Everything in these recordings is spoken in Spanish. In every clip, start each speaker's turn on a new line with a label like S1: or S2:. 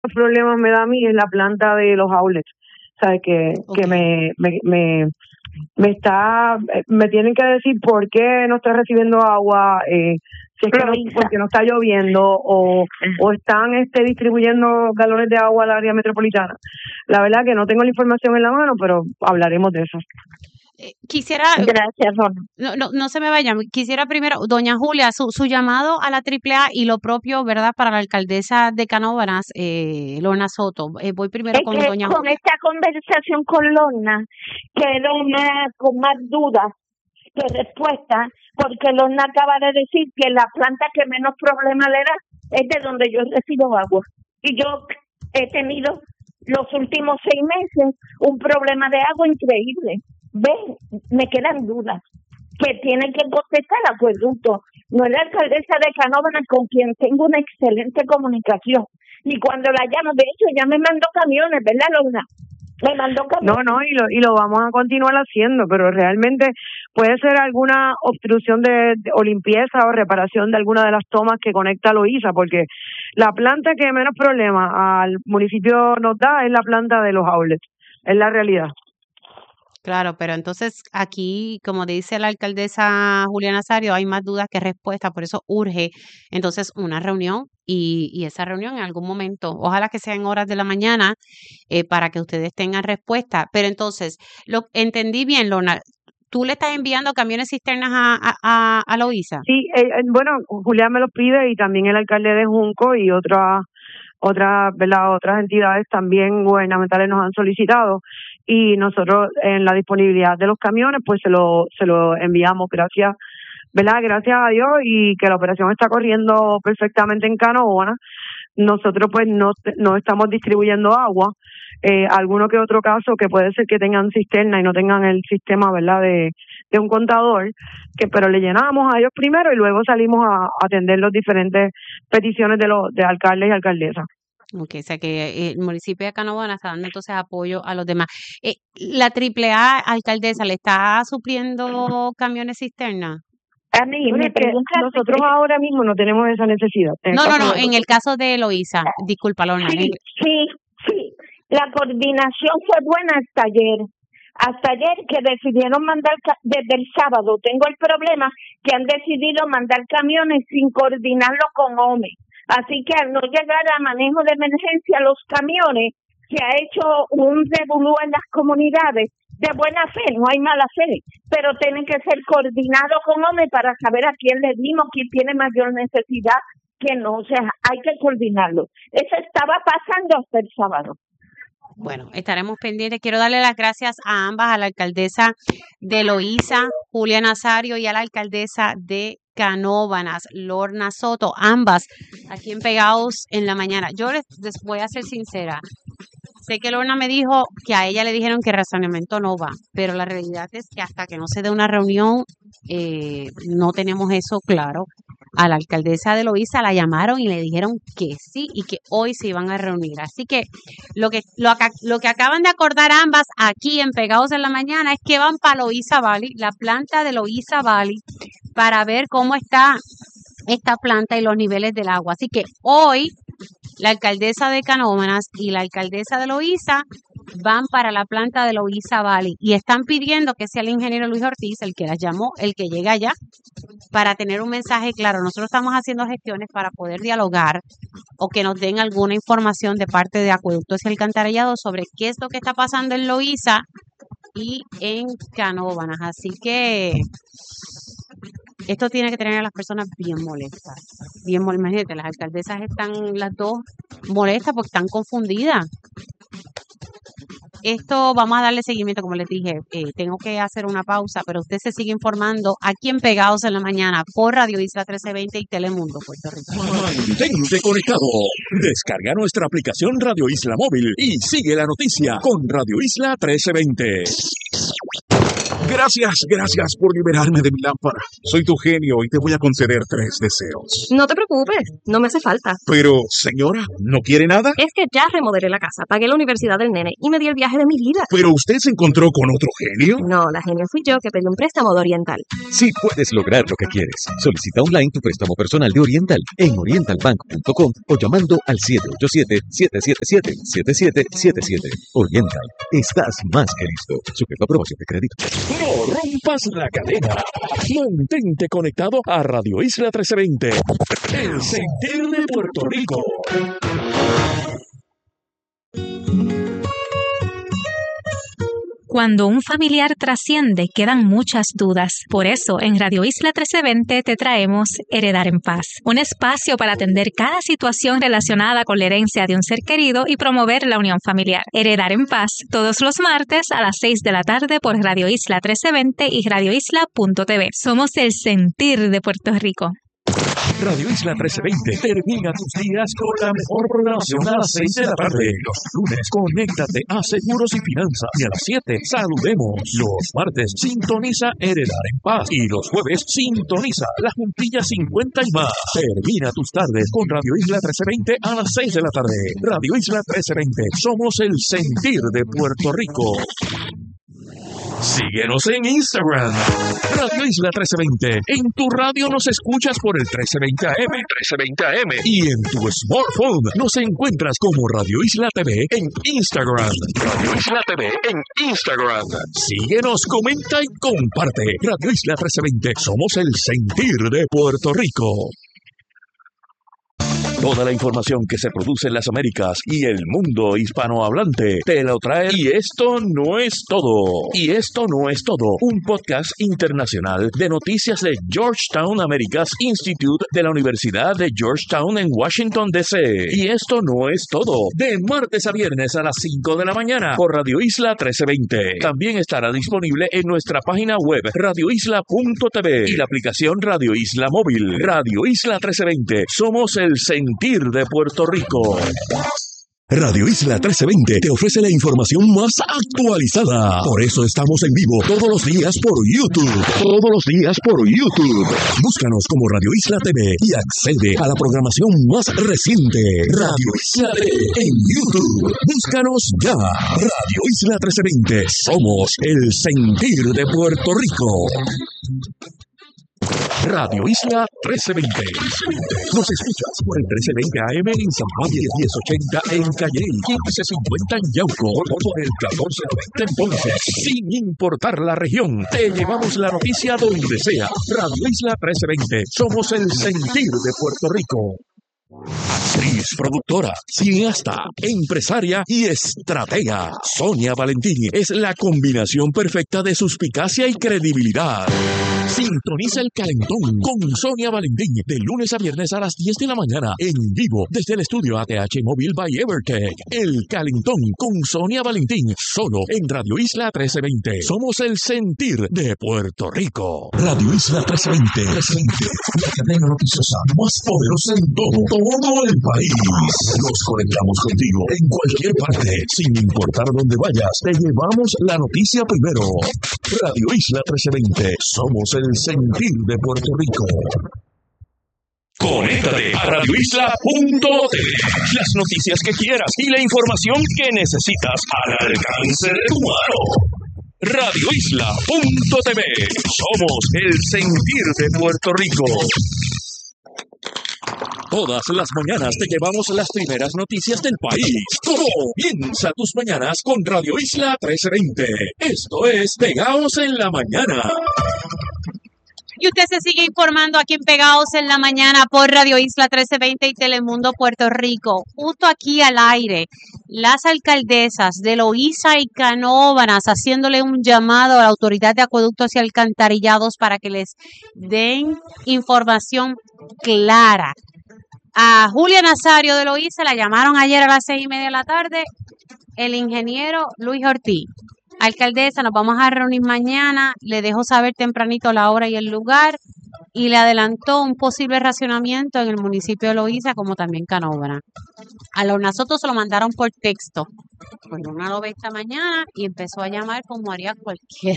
S1: problemas me da a mí es la planta de los outlets. ¿Sabes? Que me tienen que decir por qué no estoy recibiendo agua, si es que no, porque no está lloviendo o están distribuyendo galones de agua al área metropolitana. La verdad que no tengo la información en la mano, pero hablaremos de eso.
S2: Quisiera,
S3: gracias, Rona.
S2: No se me vayan. Quisiera primero, doña Julia, su llamado a la AAA y lo propio, ¿verdad?, para la alcaldesa de Canóvanas, Lorna Soto. Voy primero con doña
S3: Con
S2: Julia.
S3: esta conversación con Lorna, quedó con más dudas que respuestas, porque Lorna acaba de decir que la planta que menos problema le da es de donde yo recibo agua. Y yo he tenido los últimos 6 meses un problema de agua increíble. Me quedan dudas que tiene que contestar el acueducto. No es la alcaldesa de Canóvanas, con quien tengo una excelente comunicación. Y cuando la llamo, de hecho, ya me mandó camiones, ¿verdad, Lorna? Me mandó camiones.
S1: No, y lo vamos a continuar haciendo, pero realmente puede ser alguna obstrucción o limpieza o reparación de alguna de las tomas que conecta a Loíza, porque la planta que menos problema al municipio nos da es la planta de los outlets, es la realidad.
S2: Claro, pero entonces aquí, como dice la alcaldesa Julia Nazario, hay más dudas que respuestas, por eso urge entonces una reunión y esa reunión en algún momento, ojalá que sea en horas de la mañana, para que ustedes tengan respuesta. Pero entonces, lo entendí bien, Lorna, ¿tú le estás enviando camiones cisternas a Loíza?
S1: Sí, bueno, Julia me los pide y también el alcalde de Junco y otras entidades también gubernamentales nos han solicitado y nosotros en la disponibilidad de los camiones pues se lo enviamos gracias a Dios y que la operación está corriendo perfectamente en Canóvanas. Nosotros pues no estamos distribuyendo agua, alguno que otro caso que puede ser que tengan cisterna y no tengan el sistema, ¿verdad?, de un contador, pero le llenamos a ellos primero y luego salimos a atender las diferentes peticiones de alcaldes y alcaldesas.
S2: Okay, o sea que el municipio de Canóvanas está dando entonces apoyo a los demás. ¿La AAA alcaldesa le está supliendo camiones cisterna?
S3: A mí me preguntan.
S1: Nosotros ahora mismo no tenemos esa necesidad.
S2: No, en el caso de Loíza, disculpa, Lorna.
S3: Sí. La coordinación fue buena hasta ayer. Hasta ayer que decidieron mandar, desde el sábado, tengo el problema que han decidido mandar camiones sin coordinarlo con OME. Así que al no llegar a manejo de emergencia los camiones, se ha hecho un revolú en las comunidades de buena fe, no hay mala fe, pero tienen que ser coordinados con OME para saber a quién le dimos, quién tiene mayor necesidad, quién no, o sea, hay que coordinarlo. Eso estaba pasando hasta el sábado.
S2: Bueno, estaremos pendientes. Quiero darle las gracias a ambas, a la alcaldesa de Loíza, Julia Nazario, y a la alcaldesa de Canóvanas, Lorna Soto, ambas aquí en Pegados en la Mañana. Yo les voy a ser sincera. Sé que Lorna me dijo que a ella le dijeron que razonamiento no va, pero la realidad es que hasta que no se dé una reunión, no tenemos eso claro. A la alcaldesa de Loíza la llamaron y le dijeron que sí y que hoy se iban a reunir. Así que lo que acaban de acordar ambas aquí en Pegados en la Mañana es que van para Loíza Valley, la planta de Loíza Valley, para ver cómo está esta planta y los niveles del agua. Así que hoy la alcaldesa de Canóvanas y la alcaldesa de Loíza van para la planta de Loíza Valley y están pidiendo que sea el ingeniero Luis Ortiz, el que las llamó, el que llegue allá para tener un mensaje claro. Nosotros estamos haciendo gestiones para poder dialogar o que nos den alguna información de parte de Acueductos y Alcantarillado sobre qué es lo que está pasando en Loíza y en Canóvanas. Así que esto tiene que tener a las personas bien molestas. Imagínate, las alcaldesas están las dos molestas porque están confundidas. Esto vamos a darle seguimiento, como les dije, tengo que hacer una pausa, pero usted se sigue informando aquí en Pegados en la Mañana por Radio Isla 1320 y Telemundo, Puerto Rico.
S4: Mantente conectado. Descarga nuestra aplicación Radio Isla Móvil y sigue la noticia con Radio Isla 1320. Gracias por liberarme de mi lámpara. Soy tu genio y te voy a conceder 3 deseos.
S5: No te preocupes, no me hace falta.
S4: Pero, señora, ¿no quiere nada?
S5: Es que ya remodelé la casa, pagué la universidad del nene y me di el viaje de mi vida.
S4: ¿Pero usted se encontró con otro genio?
S5: No, la genio fui yo que pedí un préstamo de Oriental.
S6: Sí puedes lograr lo que quieres. Solicita online tu préstamo personal de Oriental en orientalbank.com o llamando al 787-777-7777. Oriental, estás más que listo. Sujeto a aprobación de crédito.
S4: No rompas la cadena. Mantente conectado a Radio Isla 1320. El sentir de Puerto Rico.
S7: Cuando un familiar trasciende, quedan muchas dudas. Por eso, en Radio Isla 1320 te traemos Heredar en Paz, un espacio para atender cada situación relacionada con la herencia de un ser querido y promover la unión familiar. Heredar en Paz, todos los martes a las 6 de la tarde por Radio Isla 1320 y radioisla.tv. Somos el sentir de Puerto Rico.
S4: Radio Isla 1320 termina tus días con la mejor programación a las 6 de la tarde. Los lunes, conéctate a Seguros y Finanzas. Y a las 7, saludemos. Los martes, sintoniza Heredar en Paz. Y los jueves, sintoniza La Juntilla 50 y más. Termina tus tardes con Radio Isla 1320 a las 6 de la tarde. Radio Isla 1320. Somos el sentir de Puerto Rico. Síguenos en Instagram, Radio Isla 1320. En tu radio nos escuchas por el 1320 AM, y en tu smartphone nos encuentras como Radio Isla TV en Instagram. Radio Isla TV en Instagram. Síguenos, comenta y comparte. Radio Isla 1320. Somos el sentir de Puerto Rico. Toda la información que se produce en las Américas y el mundo hispanohablante te lo trae. Y esto no es todo. Un podcast internacional de noticias de Georgetown Americas Institute de la Universidad de Georgetown en Washington, D.C. Y esto no es todo. De martes a viernes a las 5 de la mañana por Radio Isla 1320. También estará disponible en nuestra página web radioisla.tv y la aplicación Radio Isla Móvil. Radio Isla 1320. Somos el sentir de Puerto Rico. Radio Isla 1320 te ofrece la información más actualizada. Por eso estamos en vivo todos los días por YouTube. Búscanos como Radio Isla TV y accede a la programación más reciente. Radio Isla TV en YouTube. Búscanos ya. Radio Isla 1320. Somos el sentir de Puerto Rico. Radio Isla 1320. Nos escuchas por el 1320 AM en San Juan y el 1080 en Calle, 1550 en Yauco, por el 1490 en Ponce. Sin importar la región, te llevamos la noticia donde sea. Radio Isla 1320. Somos el sentir de Puerto Rico. Actriz, productora, cineasta, empresaria y estratega. Sonia Valentín es la combinación perfecta de suspicacia y credibilidad. Sintoniza El Calentón con Sonia Valentín de lunes a viernes a las 10 de la mañana en vivo desde el estudio ATH Móvil by Evertech. El Calentón con Sonia Valentín solo en Radio Isla 1320. Somos el sentir de Puerto Rico. Radio Isla 1320. La cadena noticiosa más poderosa en todo el país. Nos conectamos contigo en cualquier parte, sin importar dónde vayas. Te llevamos la noticia primero. Radio Isla 1320. Somos el sentir de Puerto Rico. Conéctate a radioisla.tv. Las noticias que quieras y la información que necesitas al alcance de tu mano. Radioisla.tv. Somos el sentir de Puerto Rico. Todas las mañanas te llevamos las primeras noticias del país. Comienza tus mañanas con Radio Isla 1320. Esto es Pegaos en la Mañana.
S2: Y usted se sigue informando aquí en Pegados en la Mañana por Radio Isla 1320 y Telemundo Puerto Rico. Justo aquí al aire, las alcaldesas de Loíza y Canóvanas haciéndole un llamado a la Autoridad de Acueductos y Alcantarillados para que les den información clara. A Julia Nazario de Loíza la llamaron ayer a las 6:30 de la tarde, el ingeniero Luis Ortiz. Alcaldesa, nos vamos a reunir mañana, le dejo saber tempranito la hora y el lugar, y le adelantó un posible racionamiento en el municipio de Loíza, como también Canóvanas. A Lorna Soto se lo mandaron por texto, Pues Lorna lo ve esta mañana y empezó a llamar como haría cualquier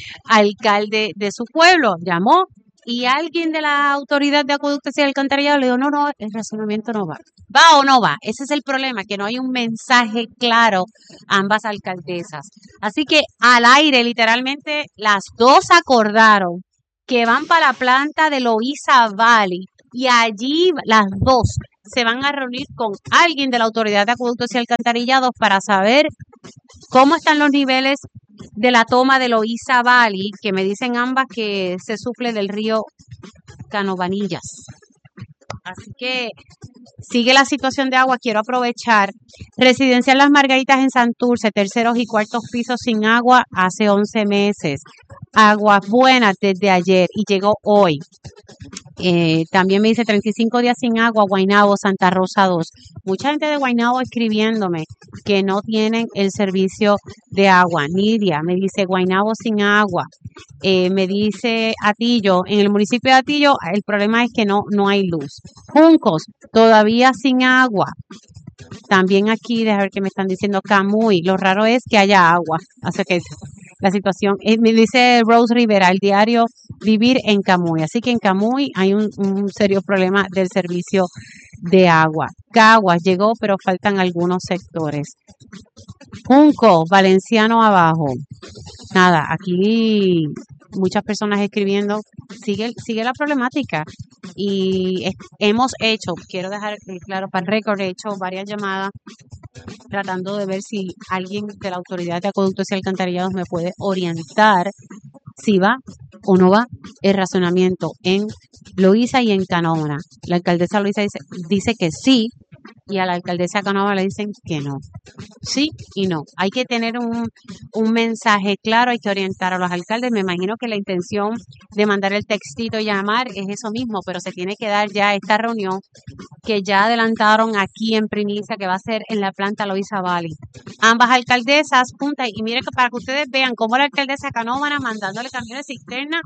S2: alcalde de su pueblo. Llamó y alguien de la autoridad de acueductos y alcantarillado le dijo, no, el razonamiento no va. ¿Va o no va? Ese es el problema, que no hay un mensaje claro a ambas alcaldesas. Así que al aire, literalmente, las dos acordaron que van para la planta de Loíza Valley y allí las dos se van a reunir con alguien de la autoridad de acueductos y alcantarillados para saber cómo están los niveles de la toma de Loíza Valley, que me dicen ambas que se suple del río Canovanillas. Así que sigue la situación de agua. Quiero aprovechar. Residencial Las Margaritas en Santurce, terceros y cuartos pisos sin agua hace 11 meses. Aguas buenas desde ayer y llegó hoy. También me dice 35 días sin agua, Guaynabo, Santa Rosa 2. Mucha gente de Guaynabo escribiéndome que no tienen el servicio de agua. Nidia me dice Guaynabo sin agua. Me dice Atillo, en el municipio de Atillo el problema es que no hay luz. Juncos, todavía sin agua. También aquí, déjame ver qué me están diciendo, Camuy, lo raro es que haya agua. Así que la situación, me dice Rose Rivera, el diario Vivir en Camuy. Así que en Camuy hay un serio problema del servicio de agua. Caguas llegó, pero faltan algunos sectores. Junco, Valenciano abajo. Nada, aquí muchas personas escribiendo, sigue la problemática y hemos hecho, quiero dejar claro para el récord, he hecho varias llamadas tratando de ver si alguien de la autoridad de acueductos y alcantarillados me puede orientar si va o no va el razonamiento en Loíza y en Canóvana. La alcaldesa Loíza dice que sí y a la alcaldesa Canóvana le dicen que no. Sí y no. Hay que tener un mensaje claro, hay que orientar a los alcaldes. Me imagino que la intención de mandar el textito y llamar es eso mismo, pero se tiene que dar ya esta reunión que ya adelantaron aquí en primicia que va a ser en la planta Loíza Valley. Ambas alcaldesas juntas, y miren que para que ustedes vean cómo la alcaldesa Canóvana mandándole camiones cisterna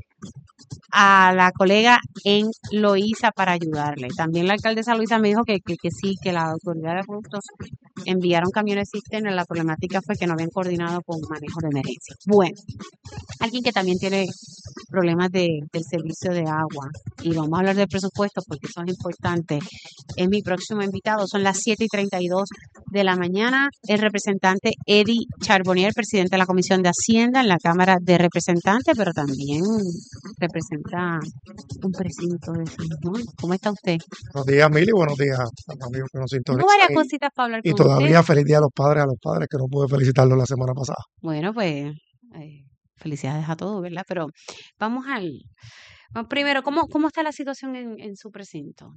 S2: a la colega en Loíza para ayudarle. También la alcaldesa Loíza me dijo que sí, que la autoridad de acueductos enviaron camiones cisterna. La problemática fue que no habían coordinado con manejo de emergencia. Bueno, alguien que también tiene problemas del servicio de agua, y vamos a hablar del presupuesto porque eso es importante, es mi próximo invitado. Son las 7:32 de la mañana. El representante Eddie Charbonnier, presidente de la Comisión de Hacienda en la Cámara de Representantes, pero también representa un precinto de San Juan. ¿Cómo está usted?
S8: Buenos días, Mili, buenos días a los amigos que nos
S2: Tengo
S8: sintonizan.
S2: varias cositas para hablar
S8: Y
S2: con
S8: todavía
S2: usted.
S8: feliz día a los padres que no pude felicitarlos la semana pasada.
S2: Bueno, pues felicidades a todos, ¿verdad? Pero vamos primero, ¿cómo está la situación en su precinto?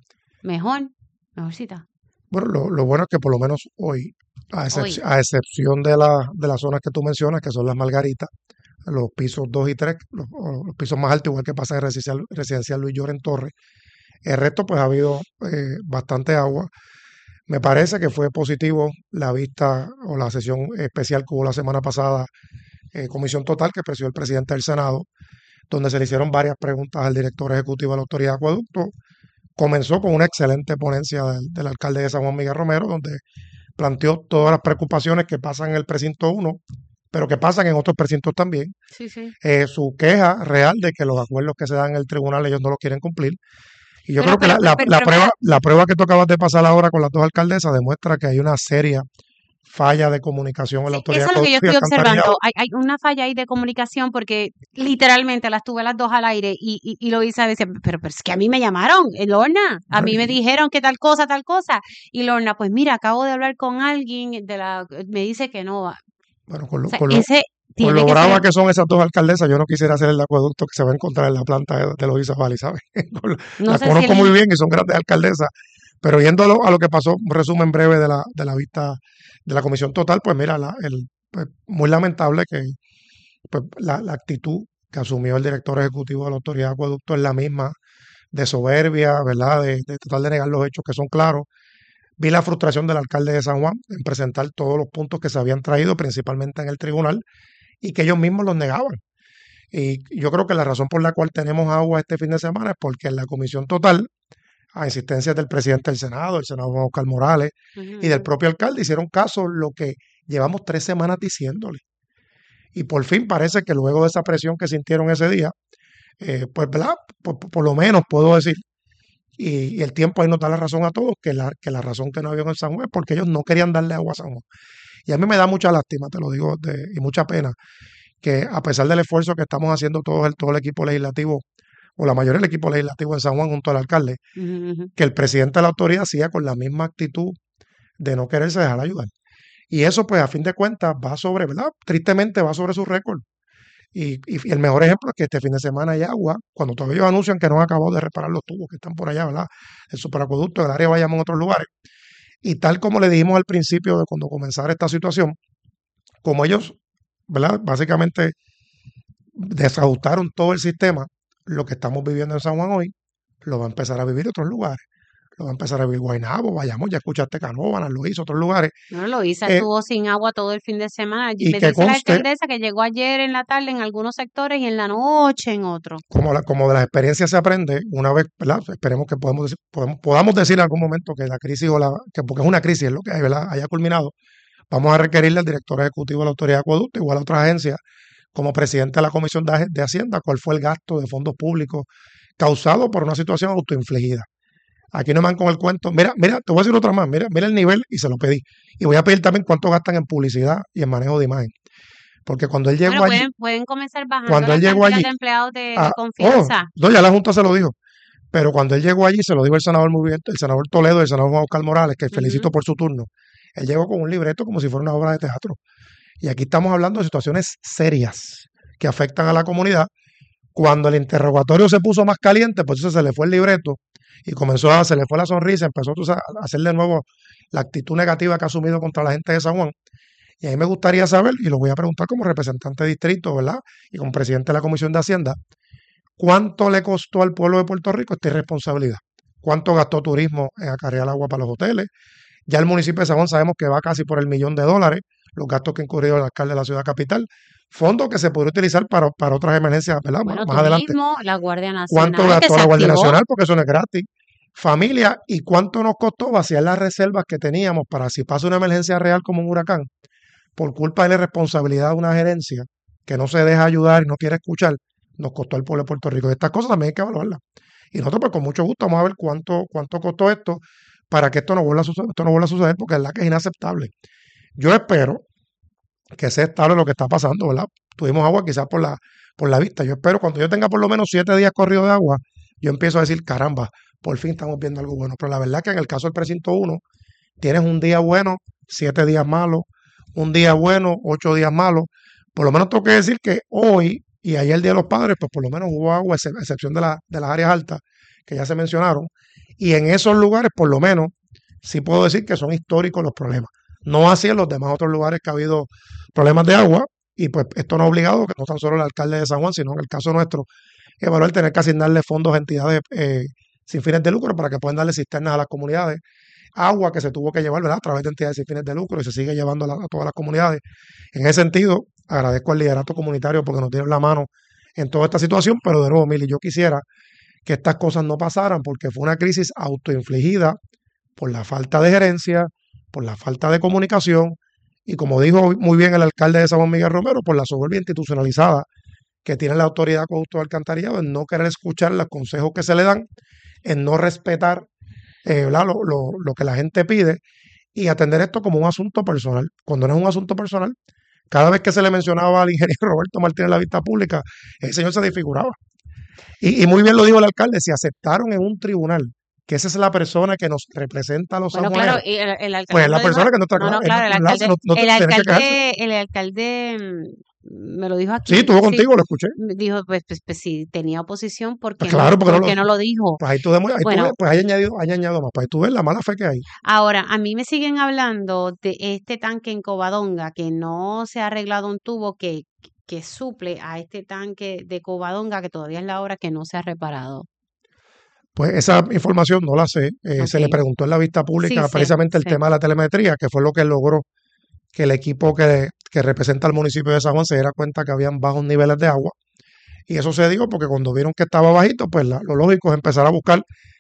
S2: Mejorcita.
S8: Bueno, lo bueno es que por lo menos hoy, a
S2: Hoy.
S8: excepción de las zonas que tú mencionas, que son las Margaritas, los pisos 2 y 3, los pisos más altos, igual que pasa en residencial Luis Lloren Torres, el resto pues ha habido bastante agua. Me parece que fue positivo la vista o la sesión especial que hubo la semana pasada, comisión total que presidió el presidente del Senado, donde se le hicieron varias preguntas al director ejecutivo de la Autoridad de Acueducto. Comenzó con una excelente ponencia del alcalde de San Juan, Miguel Romero, donde planteó todas las preocupaciones que pasan en el precinto 1, pero que pasan en otros precintos también.
S2: Sí, sí.
S8: Su queja real de que los acuerdos que se dan en el tribunal ellos no los quieren cumplir. Y yo
S2: Pero,
S8: creo que
S2: pero,
S8: la prueba que tú acabas de pasar ahora con las dos alcaldesas demuestra que hay una seria falla de comunicación en la
S2: sí,
S8: Autoridad
S2: eso es
S8: de
S2: lo que yo
S8: Acueductos y
S2: estoy observando.
S8: Alcantarillado.
S2: Hay una falla ahí de comunicación porque literalmente las tuve las dos al aire y Loíza decía, pero es que a mí me llamaron, Lorna, a mí me dijeron que tal cosa. Y Lorna, pues mira, acabo de hablar con alguien me dice que no va.
S8: Bueno,
S2: O sea, ese
S8: con
S2: tiene
S8: lo
S2: que
S8: brava
S2: ser.
S8: que son esas dos alcaldesas, yo no quisiera hacer el acueducto que se va a encontrar en la planta de Loíza Valley, ¿sabes?
S2: No
S8: La
S2: sé si
S8: conozco muy bien y son grandes alcaldesas, pero yendo a lo que pasó, un resumen breve de la vista de la comisión total, pues mira, pues, muy lamentable que pues, la actitud que asumió el director ejecutivo de la Autoridad de Acueducto es la misma, de soberbia, ¿verdad? De tratar de negar los hechos que son claros. Vi la frustración del alcalde de San Juan en presentar todos los puntos que se habían traído, principalmente en el tribunal, y que ellos mismos los negaban. Y yo creo que la razón por la cual tenemos agua este fin de semana es porque en la comisión total a insistencias del presidente del Senado, el senador Juan Oscar Morales, y del propio alcalde, hicieron caso lo que llevamos 3 semanas diciéndole. Y por fin parece que luego de esa presión que sintieron ese día, pues, ¿verdad? Por lo menos puedo decir, y el tiempo ahí nos da la razón a todos, que la razón que no había en San Juan es porque ellos no querían darle agua a San Juan. Y a mí me da mucha lástima, te lo digo, y mucha pena, que a pesar del esfuerzo que estamos haciendo todo el equipo legislativo, o la mayoría del equipo legislativo en San Juan junto al alcalde, que el presidente de la autoridad siga con la misma actitud de no quererse dejar ayudar. Y eso, pues, a fin de cuentas, va sobre, ¿verdad? Tristemente va sobre su récord. Y el mejor ejemplo es que este fin de semana hay agua, cuando todavía ellos anuncian que no han acabado de reparar los tubos que están por allá, ¿verdad? El superacueducto del área de Bayamón en otros lugares. Y tal como le dijimos al principio de cuando comenzara esta situación, como ellos, ¿verdad? Básicamente desajustaron todo el sistema, lo que estamos viviendo en San Juan hoy, lo va a empezar a vivir otros lugares. Lo va a empezar a vivir Guaynabo, Bayamón, ya escuchaste Canóvanas, Loíza, otros lugares.
S2: No, Loíza estuvo sin agua todo el fin de semana.
S8: Y
S2: Me
S8: que
S2: dice la
S8: conste,
S2: alcaldesa que llegó ayer en la tarde en algunos sectores y en la noche en otros.
S8: como de las experiencias se aprende, una vez, ¿verdad? Esperemos que podamos decir en algún momento que la crisis, porque es una crisis, es lo que hay, ¿verdad? Haya culminado. Vamos a requerirle al director ejecutivo de la Autoridad de Acueducto, igual a otras agencias, como presidente de la Comisión de Hacienda, cuál fue el gasto de fondos públicos causado por una situación autoinfligida. Aquí no me van con el cuento. Mira, te voy a decir otra más. Mira el nivel, y se lo pedí. Y voy a pedir también cuánto gastan en publicidad y en manejo de imagen. Porque cuando él llegó allí,
S2: pueden comenzar bajando
S8: cuando
S2: la
S8: él llegó
S2: cantidad
S8: allí,
S2: de empleados de confianza.
S8: no, ya la Junta se lo dijo. Pero cuando él llegó allí, se lo dijo el senador muy bien, el senador Toledo y el senador Juan Oscar Morales, que felicito por su turno. Él llegó con un libreto como si fuera una obra de teatro. Y aquí estamos hablando de situaciones serias que afectan a la comunidad. Cuando el interrogatorio se puso más caliente, pues entonces se le fue el libreto y se le fue la sonrisa, empezó a hacer de nuevo la actitud negativa que ha asumido contra la gente de San Juan. Y a mí me gustaría saber, y lo voy a preguntar como representante de distrito, ¿verdad? Y como presidente de la Comisión de Hacienda, ¿cuánto le costó al pueblo de Puerto Rico esta irresponsabilidad? ¿Cuánto gastó turismo en acarrear agua para los hoteles? Ya el municipio de San Juan sabemos que va casi por $1 millón, los gastos que ha incurrido el alcalde de la ciudad capital, fondos que se podría utilizar para otras emergencias, ¿verdad?
S2: Bueno,
S8: más adelante.
S2: la Guardia Nacional.
S8: ¿Cuánto gastó la Guardia Nacional? Porque eso no es gratis. Familia, ¿y cuánto nos costó vaciar las reservas que teníamos para si pasa una emergencia real como un huracán? Por culpa de la irresponsabilidad de una gerencia que no se deja ayudar y no quiere escuchar, nos costó al pueblo de Puerto Rico. Estas cosas también hay que evaluarlas. Y nosotros, pues, con mucho gusto vamos a ver cuánto costó esto para que esto no vuelva a suceder, porque es la que es inaceptable. Yo espero que sea estable lo que está pasando, ¿verdad? Tuvimos agua quizás por la vista. Yo espero cuando yo tenga por lo menos 7 días corridos de agua, yo empiezo a decir, caramba, por fin estamos viendo algo bueno. Pero la verdad que en el caso del precinto 1, tienes un día bueno, 7 días malos, un día bueno, 8 días malos. Por lo menos tengo que decir que hoy y ayer el Día de los Padres, pues por lo menos hubo agua, a excepción de las áreas altas que ya se mencionaron. Y en esos lugares, por lo menos, sí puedo decir que son históricos los problemas. No así en los demás otros lugares que ha habido problemas de agua, y pues esto no ha obligado que no tan solo el alcalde de San Juan, sino en el caso nuestro, evaluar tener que asignarle fondos a entidades sin fines de lucro para que puedan darle cisternas a las comunidades, agua que se tuvo que llevar, ¿verdad?, a través de entidades sin fines de lucro y se sigue llevando a todas las comunidades. En ese sentido, agradezco al liderato comunitario porque nos tiene la mano en toda esta situación, pero de nuevo, Mili, yo quisiera que estas cosas no pasaran porque fue una crisis autoinfligida por la falta de gerencia, por la falta de comunicación y, como dijo muy bien el alcalde de San Juan, Miguel Romero, por la soberbia institucionalizada que tiene la autoridad de acueducto de alcantarillado en no querer escuchar los consejos que se le dan, en no respetar lo que la gente pide y atender esto como un asunto personal. Cuando no es un asunto personal, cada vez que se le mencionaba al ingeniero Roberto Martínez en la vista pública, el señor se desfiguraba. Y muy bien lo dijo el alcalde, si aceptaron en un tribunal que esa es la persona que nos representa a los sanjuaneros,
S2: claro, y el alcalde
S8: pues la persona que no está
S2: el alcalde me lo dijo aquí.
S8: Sí, estuvo contigo, lo escuché.
S2: Dijo, pues si tenía oposición, ¿por qué,
S8: pues claro,
S2: porque no lo dijo?
S8: Pues ahí tú pues hay añadido más, para ahí tú ves la mala fe que hay.
S2: Ahora, a mí me siguen hablando de este tanque en Covadonga, que no se ha arreglado un tubo que suple a este tanque de Covadonga, que todavía es la hora que no se ha reparado.
S8: Pues esa información no la sé. Se le preguntó en la vista pública precisamente el tema de la telemetría, que fue lo que logró que el equipo que representa al municipio de San Juan se diera cuenta que habían bajos niveles de agua. Y eso se dio porque cuando vieron que estaba bajito, pues lo lógico es empezar a buscar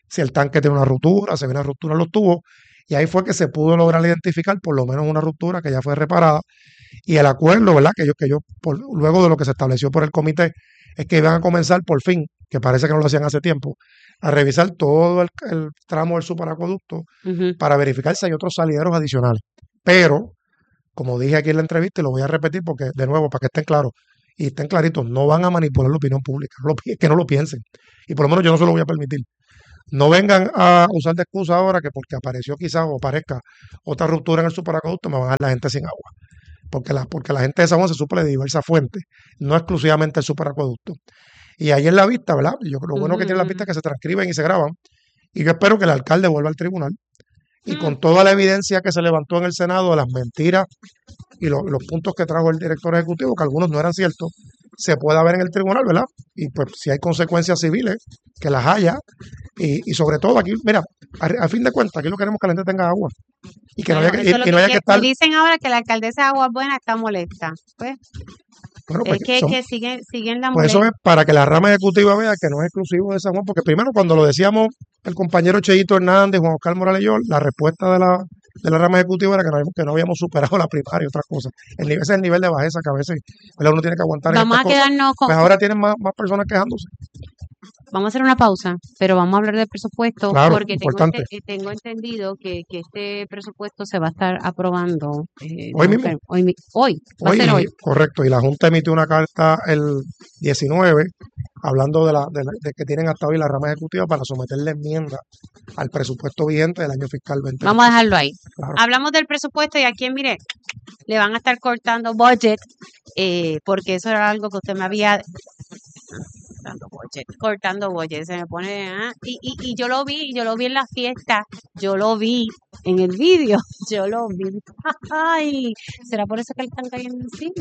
S8: si el tanque tiene una ruptura, si había una ruptura en los tubos, y ahí fue que se pudo lograr identificar por lo menos una ruptura que ya fue reparada, y el acuerdo, ¿verdad? Luego de lo que se estableció por el comité, es que iban a comenzar por fin, que parece que no lo hacían hace tiempo, a revisar todo el tramo del superacueducto para verificar si hay otros salideros adicionales. Pero, como dije aquí en la entrevista, y lo voy a repetir porque, de nuevo, para que estén claros, y estén claritos, no van a manipular la opinión pública, que no lo piensen. Y por lo menos yo no se lo voy a permitir. No vengan a usar de excusa ahora que porque apareció quizás o aparezca otra ruptura en el superacueducto me van a dejar la gente sin agua. Porque la gente de San Juan se suple de diversas fuentes, no exclusivamente el superacueducto. Y ahí en la vista, ¿verdad? Lo bueno que tiene la vista es que se transcriben y se graban. Y yo espero que el alcalde vuelva al tribunal y con toda la evidencia que se levantó en el Senado de las mentiras y los puntos que trajo el director ejecutivo, que algunos no eran ciertos, se pueda ver en el tribunal, ¿verdad? Y pues si hay consecuencias civiles, que las haya. Y sobre todo aquí, mira, a fin de cuentas, aquí lo queremos que la gente tenga agua. Y que no haya que estar...
S2: Dicen ahora que la alcaldesa de Aguas Buenas está molesta. Pues,
S8: bueno, pues
S2: que siguen la molestia.
S8: Pues eso es para que la rama ejecutiva vea que no es exclusivo de San Juan, porque primero cuando lo decíamos el compañero Cheito Hernández, Juan Oscar Morales y yo, la respuesta de la rama ejecutiva era que no habíamos superado la primaria y otras cosas. Ese es el nivel de bajeza que a veces uno tiene que aguantar.
S2: Vamos a quedarnos con...
S8: Pues ahora tienen más personas quejándose.
S2: Vamos a hacer una pausa, pero vamos a hablar del presupuesto,
S8: claro,
S2: porque tengo entendido que este presupuesto se va a estar aprobando
S8: hoy mismo.
S2: Hoy.
S8: Correcto, y la Junta emitió una carta el 19 hablando de que tienen hasta hoy la rama ejecutiva para someterle enmienda al presupuesto vigente del año fiscal 2020.
S2: Vamos a dejarlo ahí.
S8: Claro.
S2: Hablamos del presupuesto y aquí, mire, le van a estar cortando budget, porque eso era algo que usted me había... cortando budget, se me pone y yo lo vi en la fiesta, yo lo vi en el vídeo, yo lo vi. Ay, ¿será por eso que le están cayendo encima?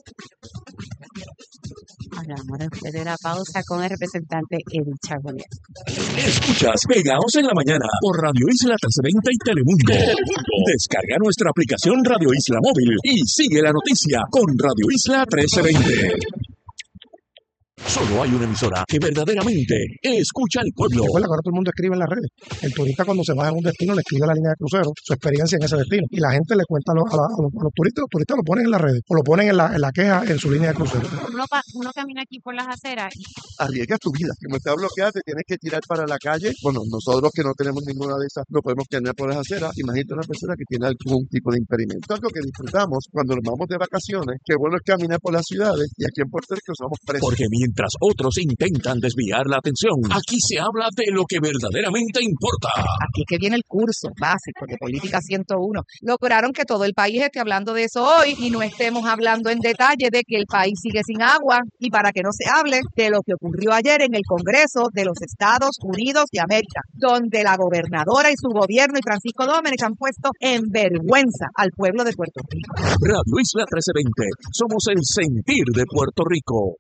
S2: Hablamos después de la pausa con el representante Edith Charbonnier.
S4: Escuchas Pegados en la Mañana por Radio Isla 1320 y Telemundo. Descarga nuestra aplicación Radio Isla Móvil y sigue la noticia con Radio Isla 1320. Solo hay una emisora que verdaderamente escucha al pueblo.
S8: Recuerda que ahora todo el mundo escribe en las redes. El turista cuando se va a un destino le escribe a la línea de crucero su experiencia en ese destino. Y la gente le cuenta a los turistas lo ponen en las redes o lo ponen en la queja en su línea de crucero.
S2: Uno camina aquí por las aceras.
S9: Arriesgas tu vida. Como está bloqueada, te tienes que tirar para la calle. Bueno, nosotros que no tenemos ninguna de esas, no podemos caminar por las aceras. Imagínate una persona que tiene algún tipo de impedimento. Algo que disfrutamos cuando nos vamos de vacaciones. Qué bueno es caminar por las ciudades y aquí en Puerto Rico somos presos.
S4: Porque mientras otros intentan desviar la atención, aquí se habla de lo que verdaderamente importa.
S10: Aquí es que viene el curso básico de Política 101. Lograron que todo el país esté hablando de eso hoy y no estemos hablando en detalle de que el país sigue sin agua y para que no se hable de lo que ocurrió ayer en el Congreso de los Estados Unidos de América, donde la gobernadora y su gobierno y Francisco Domenech han puesto en vergüenza al pueblo de Puerto Rico.
S4: Radio Isla 1320, somos el sentir de Puerto Rico.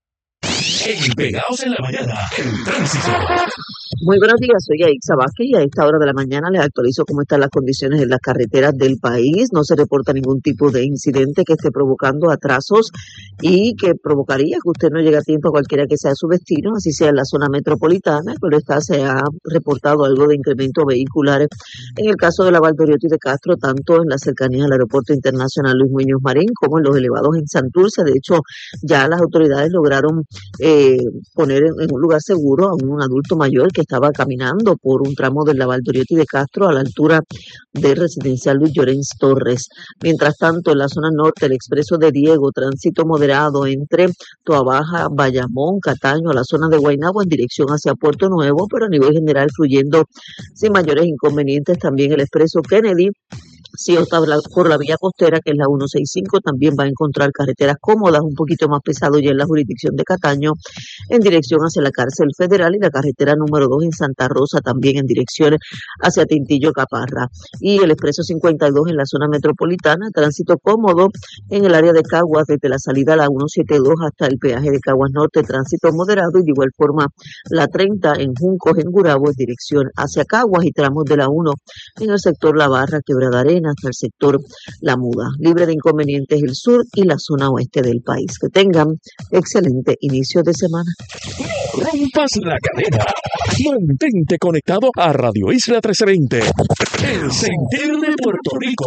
S4: En Pegados en la Mañana, el tránsito.
S11: Muy buenos días, soy Aixa Vázquez y a esta hora de la mañana les actualizo cómo están las condiciones en las carreteras del país. No se reporta ningún tipo de incidente que esté provocando atrasos y que provocaría que usted no llegue a tiempo a cualquiera que sea su destino, así sea en la zona metropolitana, pero se ha reportado algo de incremento vehicular en el caso de la Valdoriotti de Castro, tanto en las cercanías al Aeropuerto Internacional Luis Muñoz Marín como en los elevados en Santurce. De hecho, ya las autoridades lograron poner en un lugar seguro a un adulto mayor que estaba caminando por un tramo de la Valdoriotti de Castro a la altura del residencial Luis Llorens Torres. Mientras tanto, en la zona norte, el expreso de Diego, tránsito moderado entre Toabaja, Bayamón, Cataño, a la zona de Guaynabo en dirección hacia Puerto Nuevo, pero a nivel general fluyendo sin mayores inconvenientes. También el expreso Kennedy, si opta por la vía costera, que es la 165, también va a encontrar carreteras cómodas, un poquito más pesado ya en la jurisdicción de Cataño, en dirección hacia la cárcel federal, y la carretera número 2 en Santa Rosa, también en dirección hacia Tintillo Caparra. Y el expreso 52 en la zona metropolitana, tránsito cómodo en el área de Caguas, desde la salida a la 172 hasta el peaje de Caguas Norte, tránsito moderado, y de igual forma la 30 en Juncos, en Gurabo, en dirección hacia Caguas, y tramos de la 1 en el sector La Barra, Quebrada Arena, hasta el sector La Muda. Libre de inconvenientes el sur y la zona oeste del país. Que tengan excelente inicio de semana.
S4: rompas la cadena. Mantente conectado a Radio Isla 1320. El sentir de Puerto Rico.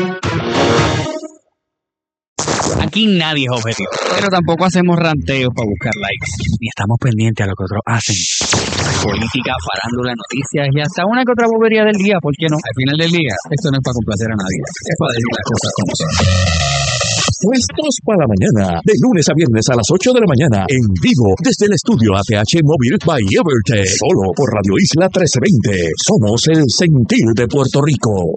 S12: Aquí nadie es objetivo, pero tampoco hacemos ranteos para buscar likes, ni estamos pendientes a lo que otros hacen. Política, farándula, noticias y hasta una que otra bobería del día, ¿por qué no? Al final del día, esto no es para complacer a nadie, es para decir las cosas como son.
S4: Puestos para la mañana, de lunes a viernes a las 8 de la mañana, en vivo desde el estudio ATH Móvil by Evertech, solo por Radio Isla 1320. Somos el sentir de Puerto Rico.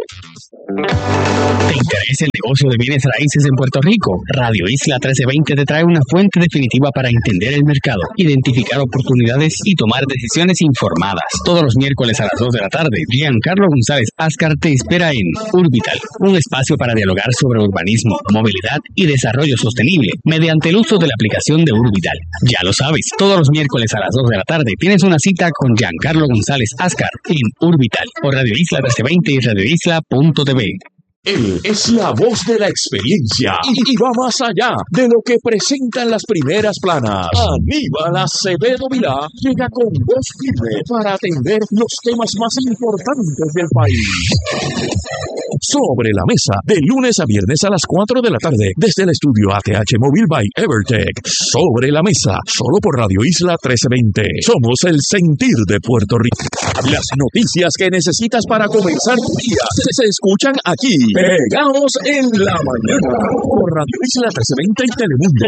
S12: ¿Te interesa el negocio de bienes raíces en Puerto Rico? Radio Isla 1320 te trae una fuente definitiva para entender el mercado, identificar oportunidades y tomar decisiones informadas. Todos los miércoles a las 2 de la tarde, Giancarlo González Ascar te espera en Urbital, un espacio para dialogar sobre urbanismo, movilidad y desarrollo sostenible mediante el uso de la aplicación de Urbital. Ya lo sabes, todos los miércoles a las 2 de la tarde tienes una cita con Giancarlo González Ascar en Urbital por Radio Isla 1320 y radioisla.tv.
S4: Él es la voz de la experiencia y va más allá de lo que presentan las primeras planas. Aníbal Acevedo Vilá llega con voz firme para atender los temas más importantes del país. Sobre la mesa, de lunes a viernes a las 4 de la tarde, desde el estudio ATH Móvil by Evertech. Sobre la mesa, solo por Radio Isla 1320. Somos el sentir de Puerto Rico. Las noticias que necesitas para comenzar tu día se escuchan aquí. Pegados en la mañana por Radio Isla 1320 y Telemundo.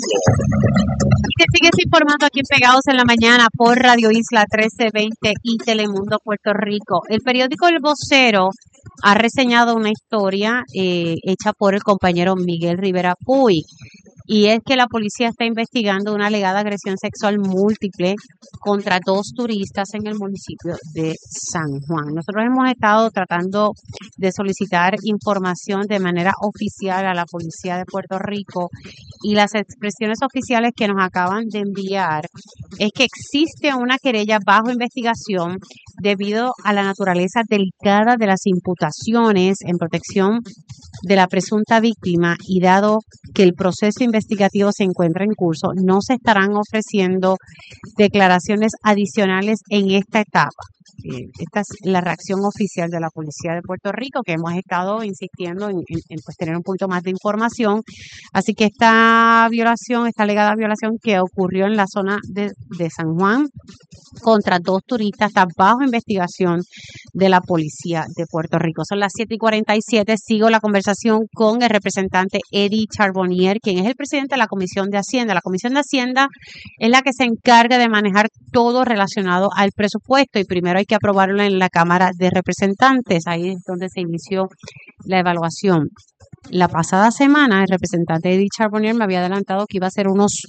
S2: Y te sigues informando aquí en Pegados en la Mañana por Radio Isla 1320 y Telemundo Puerto Rico. El periódico El Vocero ha reseñado una historia hecha por el compañero Miguel Rivera Puy. Y es que la policía está investigando una alegada agresión sexual múltiple contra 2 turistas en el municipio de San Juan. Nosotros hemos estado tratando de solicitar información de manera oficial a la policía de Puerto Rico y las expresiones oficiales que nos acaban de enviar es que existe una querella bajo investigación debido a la naturaleza delicada de las imputaciones en protección de la presunta víctima y dado que el proceso investigativo se encuentra en curso, no se estarán ofreciendo declaraciones adicionales en esta etapa. Esta es la reacción oficial de la Policía de Puerto Rico, que hemos estado insistiendo en pues, tener un poquito más de información. Así que esta alegada violación que ocurrió en la zona de San Juan contra 2 turistas está bajo investigación de la Policía de Puerto Rico. Son las 7:47. Sigo la conversación con el representante Eddie Charbonnier, quien es el presidente de la Comisión de Hacienda. La Comisión de Hacienda es la que se encarga de manejar todo relacionado al presupuesto y primero hay que aprobarlo en la Cámara de Representantes. Ahí es donde se inició la evaluación. La pasada semana el representante Eddie Charbonnier me había adelantado que iba a hacer unos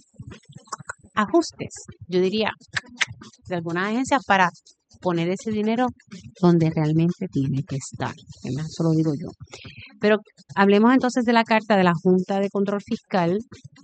S2: ajustes, yo diría, de algunas agencias para poner ese dinero donde realmente tiene que estar. Eso lo digo yo. Pero hablemos entonces de la carta de la Junta de Control Fiscal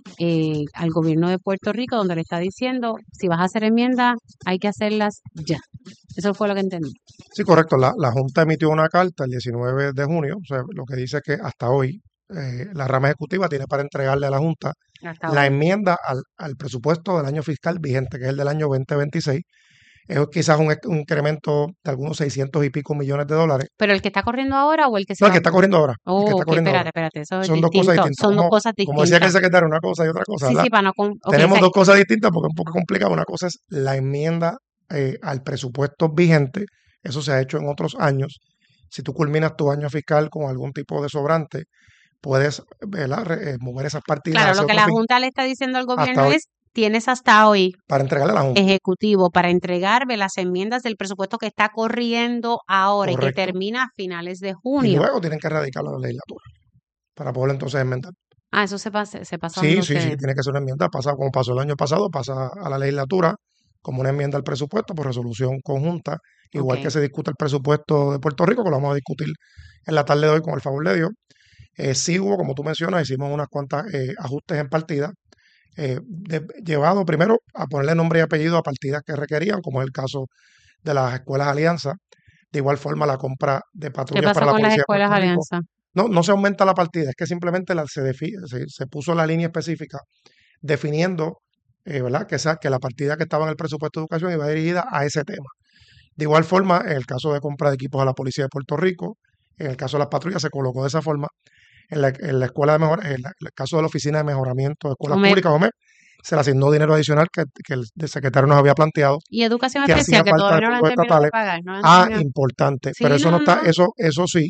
S2: al gobierno de Puerto Rico, donde le está diciendo, si vas a hacer enmiendas, hay que hacerlas ya. Eso fue lo que entendí.
S8: Sí, correcto. La Junta emitió una carta el 19 de junio, o sea, lo que dice es que hasta hoy la rama ejecutiva tiene para entregarle a la Junta la enmienda al presupuesto del año fiscal vigente, que es el del año 2026. Es quizás un incremento de algunos 600 y pico millones de dólares.
S2: ¿Pero el que está corriendo ahora o el que se
S8: No, el que está corriendo ahora.
S2: Oh, espérate. Eso es distinto. Son dos cosas distintas.
S8: Como decía que el secretario, una cosa y otra cosa.
S2: Sí, para no...
S8: Tenemos 2 cosas distintas porque es un poco complicado. Una cosa es la enmienda al presupuesto vigente. Eso se ha hecho en otros años. Si tú culminas tu año fiscal con algún tipo de sobrante, puedes mover esas partidas.
S2: Claro, lo que la Junta le está diciendo al gobierno es tienes hasta hoy
S8: para entregarle a la Junta
S2: ejecutivo para entregarme las enmiendas del presupuesto que está corriendo ahora. Correcto. Y que termina a finales de junio. Y
S8: luego tienen que radicarlo a la legislatura para poder entonces enmendar.
S2: Eso se pasa.
S8: Sí, tiene que ser una enmienda. Como pasó el año pasado, pasa a la legislatura como una enmienda al presupuesto por resolución conjunta, igual que se discute el presupuesto de Puerto Rico, que lo vamos a discutir en la tarde de hoy con el favor de Dios. Sí hubo, como tú mencionas, hicimos unas cuantas ajustes en partidas, llevado primero a ponerle nombre y apellido a partidas que requerían, como es el caso de las escuelas Alianza. De igual forma, la compra de patrullas para la policía.
S2: ¿Qué pasa con las escuelas Alianza?
S8: No se aumenta la partida, es que simplemente se puso la línea específica definiendo ¿verdad? Que la partida que estaba en el presupuesto de educación iba dirigida a ese tema. De igual forma, en el caso de compra de equipos a la Policía de Puerto Rico, en el caso de las patrullas se colocó de esa forma. En la escuela de en el caso de la Oficina de Mejoramiento de Escuelas
S2: OMEP.
S8: Públicas, OMEP, se le asignó dinero adicional que el secretario nos había planteado,
S2: Y educación
S8: que hacía
S2: especial, que
S8: falta de
S2: todavía no la han
S8: fondos
S2: terminado de
S8: estatales.
S2: pagar. No la han terminado.
S8: Importante,
S2: Sí,
S8: pero eso no
S2: no,
S8: está,
S2: no.
S8: eso sí,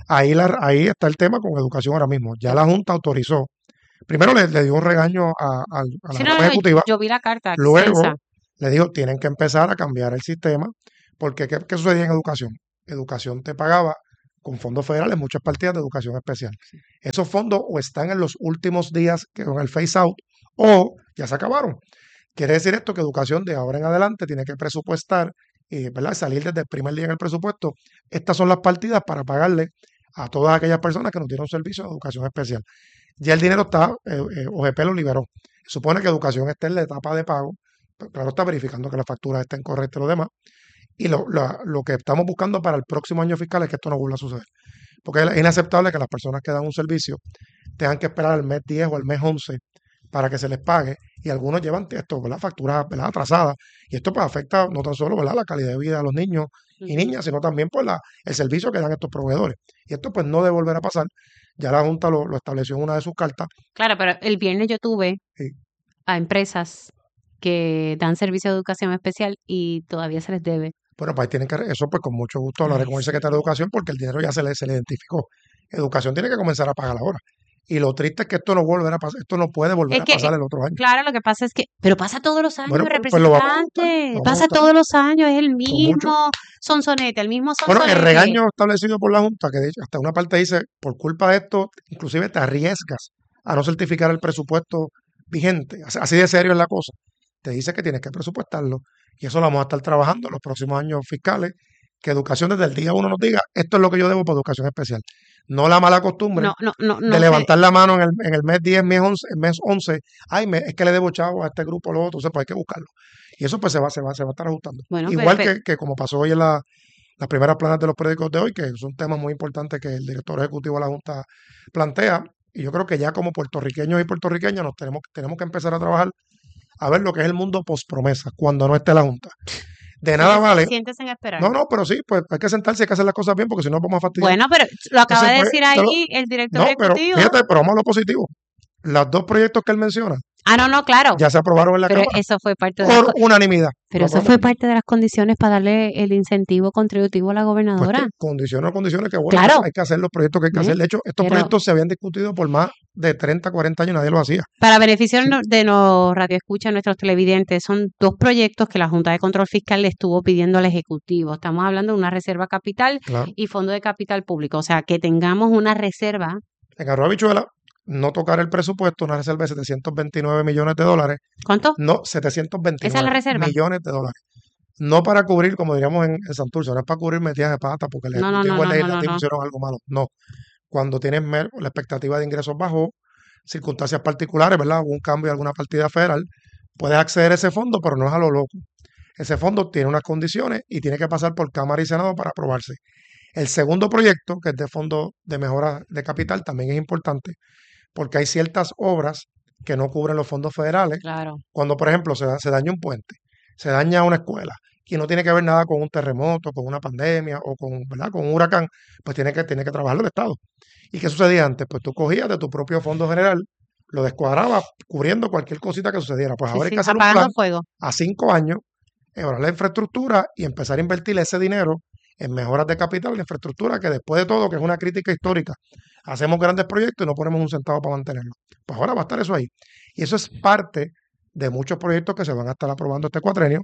S8: ahí está el tema con educación ahora mismo. Ya la Junta autorizó, primero le dio un regaño a la
S2: Sí, no,
S8: rama
S2: no,
S8: ejecutiva,
S2: yo vi la carta
S8: luego
S2: extensa.
S8: le dijo, tienen que empezar a cambiar el sistema, porque ¿qué sucedía en educación? Educación te pagaba con fondos federales muchas partidas de educación especial. Esos fondos o están en los últimos días con el phase out o ya se acabaron. Quiere decir esto que educación de ahora en adelante tiene que presupuestar, ¿verdad? Salir desde el primer día en el presupuesto. Estas son las partidas para pagarle a todas aquellas personas que nos dieron servicio de educación especial. Ya el dinero está, OGP lo liberó. Supone que educación esté en la etapa de pago, pero claro, está verificando que las facturas estén correctas y lo demás. Y lo que estamos buscando para el próximo año fiscal es que esto no vuelva a suceder. Porque es inaceptable que las personas que dan un servicio tengan que esperar al mes 10 o al mes 11 para que se les pague, y algunos llevan esto, ¿verdad? Facturas, ¿verdad? Atrasadas, y esto pues afecta no tan solo, ¿verdad? La calidad de vida de los niños y niñas, sino también pues el servicio que dan estos proveedores. Y esto pues no debe volver a pasar. Ya la Junta lo estableció en una de sus cartas.
S2: Claro, pero el viernes yo tuve
S8: Sí.
S2: a empresas que dan servicio de educación especial y todavía se les debe.
S8: Bueno, pues ahí tienen que, eso pues con mucho gusto hablaré
S2: Ay,
S8: con el
S2: sí.
S8: secretario de Educación porque el dinero ya se le identificó. Educación tiene que comenzar a pagar ahora. Y lo triste es que esto no volverá a pasar, esto no puede volver
S2: Es
S8: a
S2: que,
S8: pasar el otro año.
S2: claro, lo que pasa es que, pero pasa todos los años,
S8: Bueno, pues lo vamos a votar,
S2: representante,
S8: lo vamos a
S2: pasa
S8: votar
S2: todos los años, es el
S8: con mucho.
S2: mismo sonsonete, el mismo
S8: Bueno, el
S2: sonsonete.
S8: regaño establecido por la Junta, que de hecho hasta una parte dice, por culpa de esto, inclusive te arriesgas a no certificar el presupuesto vigente. Así de serio es la cosa. Te dice que tienes que presupuestarlo. Y eso lo vamos a estar trabajando en los próximos años fiscales. Que educación desde el día 1 nos diga, esto es lo que yo debo por educación especial. No la mala costumbre
S2: No
S8: de
S2: sé.
S8: levantar la mano en el mes 10, mes 11, ay, es que le debo chavo a este grupo o lo otro, entonces pues hay que buscarlo. Y eso pues se va a estar ajustando.
S2: Bueno,
S8: Igual
S2: pero,
S8: que como pasó hoy en las primeras planas de los periódicos de hoy, que son temas muy importantes que el director ejecutivo de la Junta plantea, y yo creo que ya como puertorriqueños y puertorriqueñas nos tenemos que empezar a trabajar a ver lo que es el mundo post promesa, cuando no esté la Junta. De nada vale.
S2: siéntese en esperar.
S8: No, pero sí, pues hay que sentarse y hay que hacer las cosas bien porque si no vamos a fastidiar.
S2: Bueno, pero lo acaba de
S8: Entonces,
S2: decir
S8: pues,
S2: ahí el director
S8: no, pero
S2: ejecutivo.
S8: fíjate, pero vamos a lo positivo. Los dos proyectos que él menciona
S2: No, claro.
S8: ya se aprobaron en la
S2: Pero
S8: Cámara
S2: eso fue parte de
S8: por unanimidad.
S2: Pero eso fue parte de las condiciones para darle el incentivo contributivo a la
S8: Pues
S2: gobernadora.
S8: condiciones que bueno,
S2: Claro.
S8: hay que hacer los proyectos que hay que hacer. De hecho, estos
S2: Pero-
S8: proyectos se habían discutido por más de 30, 40 años, nadie los hacía.
S2: Para beneficio de los radioescuchas, nuestros televidentes, son dos proyectos que la Junta de Control Fiscal le estuvo pidiendo al Ejecutivo. Estamos hablando de una reserva capital
S8: Claro.
S2: y fondo de capital público. O sea, que tengamos una reserva.
S8: En Arroyo Habichuela, no tocar el presupuesto, una reserva de 729 millones de dólares.
S2: ¿Cuánto?
S8: No, 729
S2: ¿Esa es la reserva?
S8: millones de dólares. No para cubrir, como diríamos en Santurce, no es para cubrir metidas de pata porque el
S2: No, no,
S8: Ejecutivo
S2: no,
S8: y el
S2: no,
S8: Legislativo
S2: no.
S8: hicieron algo malo. No. Cuando tienes la expectativa de ingresos bajos, circunstancias particulares, ¿verdad? Algún cambio de alguna partida federal, puedes acceder a ese fondo, pero no es a lo loco. Ese fondo tiene unas condiciones y tiene que pasar por Cámara y Senado para aprobarse. El segundo proyecto, que es de fondo de mejora de capital, también es importante porque hay ciertas obras que no cubren los fondos federales.
S2: Claro.
S8: Cuando, por ejemplo, se daña un puente, se daña una escuela y no tiene que ver nada con un terremoto, con una pandemia o ¿verdad? Con un huracán, pues tiene que trabajarlo el Estado. ¿Y qué sucedía antes? Pues tú cogías de tu propio fondo general, lo descuadrabas cubriendo cualquier cosita que sucediera. Pues ahora hay que hacer un
S2: apagando
S8: plan
S2: fuego.
S8: a 5 años, mejorar la infraestructura y empezar a invertir ese dinero en mejoras de capital, de infraestructura, que después de todo, que es una crítica histórica, hacemos grandes proyectos y no ponemos un centavo para mantenerlo. Pues ahora va a estar eso ahí. Y eso es parte de muchos proyectos que se van a estar aprobando este cuatrenio.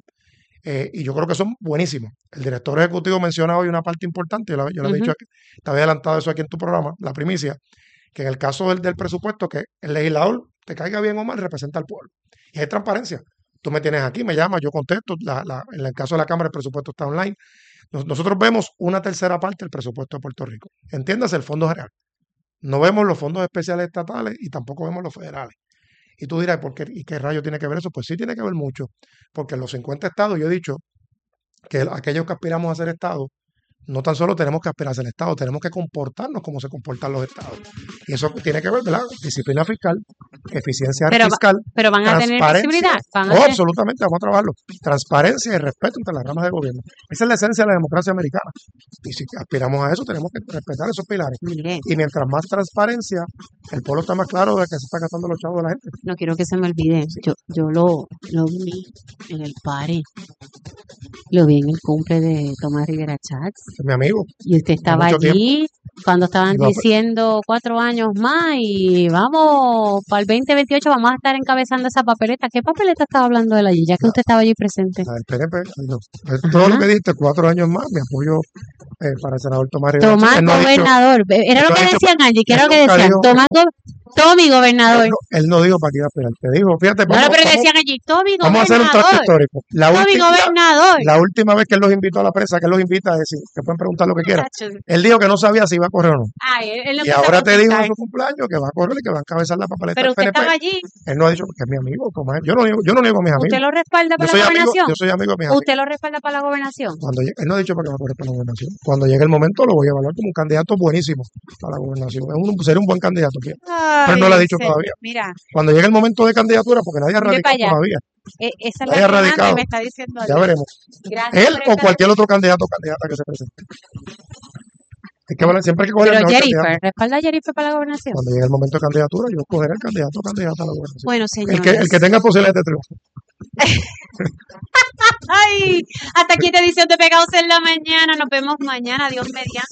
S8: Y yo creo que son buenísimos. El director ejecutivo menciona hoy una parte importante, yo le he dicho aquí, te había adelantado eso aquí en tu programa, la primicia, que en el caso del presupuesto, que el legislador, te caiga bien o mal, representa al pueblo. Y hay transparencia. Tú me tienes aquí, me llamas, yo contesto. En el caso de la Cámara, el presupuesto está online. Nosotros vemos una tercera parte del presupuesto de Puerto Rico. Entiéndase el fondo general. No vemos los fondos especiales estatales y tampoco vemos los federales. Y tú dirás, ¿por qué? ¿Y qué rayo tiene que ver eso? Pues sí tiene que ver mucho, porque en los 50 estados yo he dicho que aquellos que aspiramos a ser estados, no tan solo tenemos que aspirar a ser estados, tenemos que comportarnos como se comportan los estados. Y eso tiene que ver, ¿verdad? Disciplina fiscal, eficiencia
S2: Pero,
S8: fiscal,
S2: pero van a tener
S8: transparencia.
S2: visibilidad. Van a
S8: No,
S2: tener-
S8: absolutamente, vamos a trabajarlo. Transparencia y respeto entre las ramas de gobierno. Esa es la esencia de la democracia americana. Y si aspiramos a eso, tenemos que respetar esos pilares.
S2: Mire,
S8: Y mientras más transparencia, el pueblo está más claro de que se está gastando los chavos de la gente.
S2: no quiero que se me olvide. Yo lo vi en el party. Lo vi en el cumple de Tomás Rivera Chats.
S8: Es mi amigo.
S2: Y usted estaba
S8: mucho
S2: allí cuando estaban
S8: Y va-
S2: diciendo 4 años más y vamos, para el 2028 vamos a estar encabezando esa papeleta. ¿Qué papeleta estaba hablando él allí? Ya que usted estaba allí presente.
S8: La del PNP. Todo lo que dijiste, 4 años más, mi apoyo para el senador Tomás Rivera.
S2: Tomás
S8: Él no ha dicho-
S2: gobernador. Era
S8: él
S2: lo
S8: no ha
S2: que
S8: dicho-
S2: decían allí, que era
S8: él
S2: lo que
S8: nunca
S2: decían.
S8: dijo-
S2: Tommy gobernador.
S8: él no dijo para qué iba a esperar. Te dijo, fíjate,
S2: No, pero decían allí, Tommy
S8: vamos a hacer un trato
S2: gobernador.
S8: histórico.
S2: Tommy gobernador.
S8: La última vez que él los invitó a la prensa, que él los invita a decir, que pueden preguntar lo que quieran.
S2: Muchachos.
S8: Él dijo que no sabía si iba a correr o no.
S2: Ay, él no
S8: Y
S2: quiso
S8: ahora te dijo en
S2: contestar.
S8: su cumpleaños que va a correr y que va a encabezar la papeleta
S2: Pero
S8: del
S2: usted
S8: PNP.
S2: estaba allí.
S8: Él no ha dicho que es mi amigo, Tomás. Yo no niego a mis amigos.
S2: ¿Usted lo respalda
S8: Yo
S2: para
S8: soy
S2: la
S8: amigo,
S2: gobernación?
S8: yo soy amigo de mis amigos.
S2: ¿Usted lo respalda para la gobernación?
S8: Él no ha dicho para que va a correr para la gobernación. Cuando llegue el momento lo voy a evaluar como un candidato buenísimo para la gobernación. Sería un buen candidato. Pero él no lo ha dicho todavía.
S2: Mira,
S8: Cuando llegue el momento de candidatura, porque nadie ha
S2: mire
S8: radicado
S2: para allá.
S8: todavía.
S2: Esa es
S8: Nadie
S2: la
S8: ha
S2: semana
S8: radicado.
S2: que me está diciendo.
S8: Ya veremos.
S2: Gracias
S8: Él
S2: por
S8: o
S2: estar
S8: cualquier otro candidato o candidata que se presente. Hay que hablar, siempre hay que coger
S2: Pero
S8: el mejor
S2: Jennifer,
S8: candidato.
S2: ¿respalda a Jennifer para la gobernación?
S8: Cuando llegue el momento de candidatura, yo escogeré el candidato o candidata a la gobernación.
S2: Bueno,
S8: El que tenga posibilidades de triunfo.
S2: Ay, hasta aquí esta edición de Pegados en la Mañana. Nos vemos mañana, Dios mediante.